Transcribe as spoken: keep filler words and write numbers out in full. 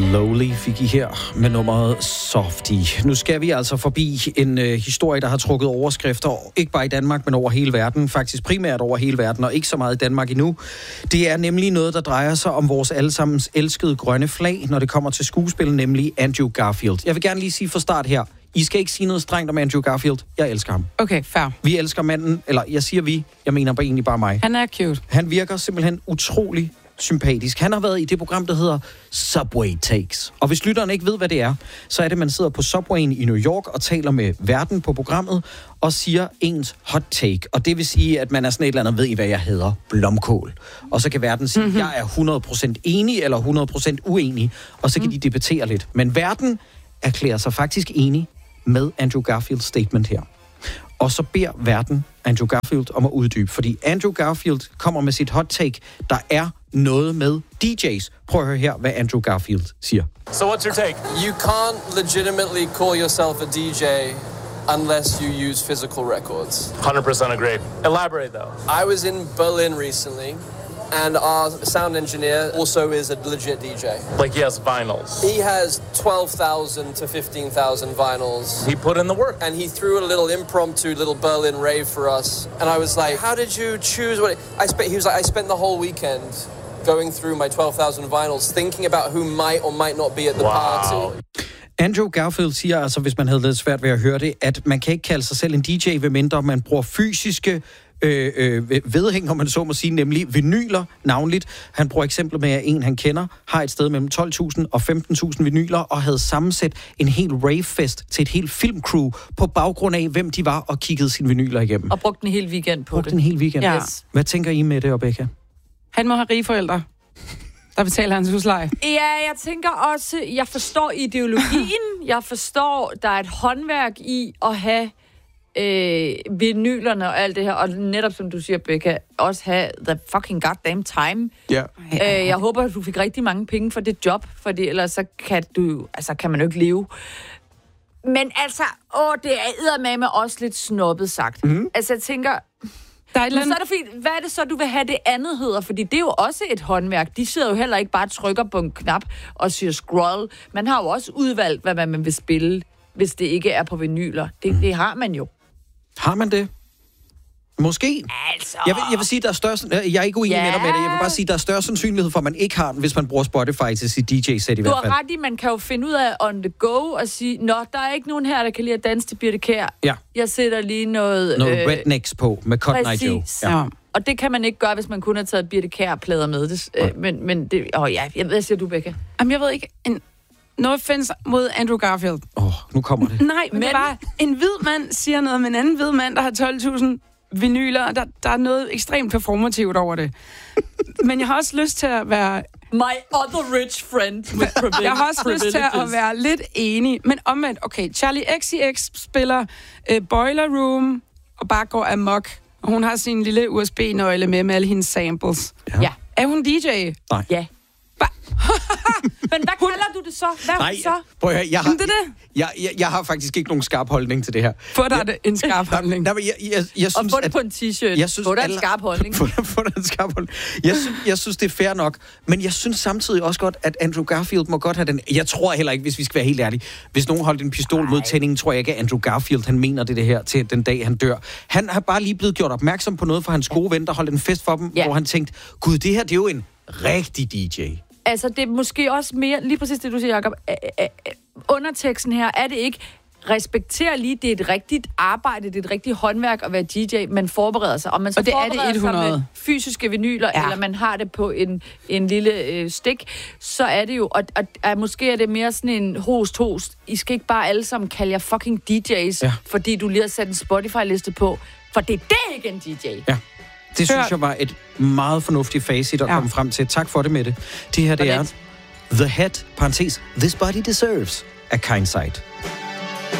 Slowly fik I her med nummeret Softie. Nu skal vi altså forbi en øh, historie, der har trukket overskrifter, ikke bare i Danmark, men over hele verden. Faktisk primært over hele verden, og ikke så meget i Danmark endnu. Det er nemlig noget, der drejer sig om vores allesammens elskede grønne flag, når det kommer til skuespil, nemlig Andrew Garfield. Jeg vil gerne lige sige fra start her, I skal ikke sige noget strengt om Andrew Garfield. Jeg elsker ham. Okay, fair. Vi elsker manden, eller jeg siger vi, jeg mener bare egentlig bare mig. Han er cute. Han virker simpelthen utrolig sympatisk. Han har været i det program, der hedder Subway Takes. Og hvis lytteren ikke ved, hvad det er, så er det, man sidder på Subwayen i New York og taler med værten på programmet og siger ens hot take. Og det vil sige, at man er sådan et eller andet, ved I hvad jeg hedder? Blomkål. Og så kan værten sige, mm-hmm. jeg er hundrede procent enig eller hundrede procent uenig, og så kan mm. de debattere lidt. Men værten erklærer sig faktisk enig med Andrew Garfields statement her. Og så beder værten Andrew Garfield om at uddybe, fordi Andrew Garfield kommer med sit hot take, der er noget med D J's. Prøv at høre her, hvad Andrew Garfield siger. So what's your take? You can't legitimately call yourself a D J unless you use physical records. one hundred percent agree. Elaborate though. I was in Berlin recently, and our sound engineer also is a legit D J. Like he has vinyls. He has twelve thousand to fifteen thousand vinyls. He put in the work. And he threw a little impromptu little Berlin rave for us. And I was like, how did you choose what... It, I spent, he was like, I spent the whole weekend going through my twelve thousand vinyls, thinking about who might or might not be at the wow. party. Andrew Garfield siger altså, hvis man havde lidt svært ved at høre det, at man kan ikke kalde sig selv en D J, ved mindre man bruger fysiske øh, øh, vedhæng, om man så må sige, nemlig vinyler navnligt. Han bruger eksempler med, at en han kender har et sted mellem tolv tusind og femten tusind vinyler, og havde sammensat en hel ravefest til et helt filmcrew på baggrund af, hvem de var, og kiggede sine vinyler igennem. Og brugte en hel weekend på brugte det. en hel weekend. Ja. Hvad tænker I med det, Rebecca? Han må have rige forældre, der betaler hans husleje. Ja, jeg tænker også, jeg forstår ideologien. Jeg forstår, der er et håndværk i at have øh, vinylerne og alt det her. Og netop som du siger, Becca, også have the fucking goddamn time. Ja. Øh, jeg håber, at du fik rigtig mange penge for det job, fordi ellers så kan, du, altså, kan man jo ikke leve. Men altså, åh, det er eddermame også lidt snobbet sagt. Mm-hmm. Altså, jeg tænker... Der er Men så er det fint, hvad er det så, du vil have det andet hedder? Fordi det er jo også et håndværk. De sidder jo heller ikke bare og trykker på en knap og siger scroll. Man har jo også udvalgt, hvad man vil spille, hvis det ikke er på vinyler. Det, det har man jo. Har man det? Måske. Altså... Jeg vil, jeg vil sige, der er større... Jeg er ikke uenig ja. med dig med det. Jeg vil bare sige, der er større sandsynlighed for, at man ikke har den, hvis man bruger Spotify til sit D J-sæt i du hvert fald. Du har ret i, man kan jo finde ud af on the go og sige, nå, der er ikke nogen her, der kan lide at danse til Birte Kjær. Ja. Jeg sætter lige noget... Noget øh, rednecks på med Cotton Eye Joe. Ja. Og det kan man ikke gøre, hvis man kun har taget Birte Kjær-plader med. Det, øh, men, men det... Åh ja, jeg, hvad siger du, Becca? Jamen, jeg ved ikke... En No offense mod Andrew Garfield. Åh, oh, nu kommer det. Nej, men, men... det er bare... En hvid mand siger noget med en anden hvid mand, der har tolv tusind vinyler, og der, der er noget ekstremt performativt over det. Men jeg har også lyst til at være... My other rich friend with privilege. Jeg har også lyst til at være lidt enig. Men omvendt, okay, Charlie X C X spiller uh, Boiler Room og bare går amok. Og hun har sin lille U S B-nøgle med med alle hendes samples. Ja. Er hun D J? Nej. Ja. Men hvad kalder du det så? Hvad Nej, så? prøv at høre, jeg har, det det? Jeg, jeg, jeg har faktisk ikke nogen skarp holdning til det her. Få dig jeg, en skarp holdning. Nej, jeg, jeg, jeg, jeg synes, og få det at, på en t-shirt. Jeg synes, få dig alle, en skarp holdning. Få, få dig en skarp holdning. Jeg synes, jeg synes, det er fair nok. Men jeg synes samtidig også godt, at Andrew Garfield må godt have den... Jeg tror heller ikke, hvis vi skal være helt ærlige. Hvis nogen holdt en pistol Ej. mod tændingen, tror jeg ikke, at Andrew Garfield, han mener det, det her til den dag, han dør. Han har bare lige blevet gjort opmærksom på noget for hans gode ven, der holdt en fest for dem, ja. hvor han tænkte, gud, det her, det er jo en rigtig D J. Altså, det er måske også mere, lige præcis det, du siger, Jacob. Underteksten her, er det ikke, respekter lige, det er et rigtigt arbejde, det er et rigtigt håndværk at være D J, man forbereder sig. Og man så og det forbereder er det hundrede sig med fysiske vinyler, ja. eller man har det på en, en lille øh, stik, så er det jo, og, og, og måske er det mere sådan en host-host. I skal ikke bare alle sammen kalde jer fucking D J's, ja. fordi du lige har sat en Spotify-liste på, for det er det ikke en D J. Ja. Det synes jeg var et meget fornuftigt facit at ja. komme frem til. Tak for det, Mette. Det her, det er The Head, parentes, This Body Deserves, af Kind Sight.